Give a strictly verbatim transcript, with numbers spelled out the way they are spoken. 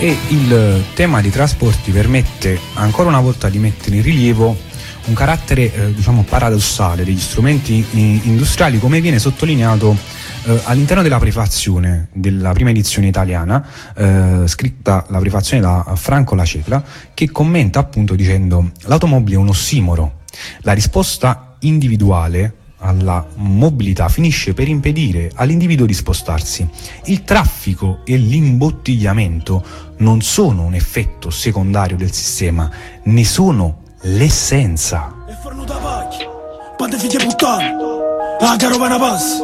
E il tema dei trasporti permette ancora una volta di mettere in rilievo un carattere eh, diciamo paradossale degli strumenti eh, industriali, come viene sottolineato eh, all'interno della prefazione della prima edizione italiana, eh, scritta la prefazione da Franco Lacecla, che commenta appunto dicendo: l'automobile è un ossimoro, la risposta individuale alla mobilità finisce per impedire all'individuo di spostarsi. Il traffico e l'imbottigliamento non sono un effetto secondario del sistema, ne sono l'essenza. E forno da pacchi, quante figlie puttane, la carovana passa.